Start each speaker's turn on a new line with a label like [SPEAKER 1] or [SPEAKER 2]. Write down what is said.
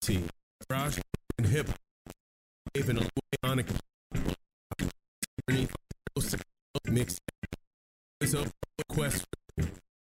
[SPEAKER 1] T. Garage and hip even a ionic mix is a quest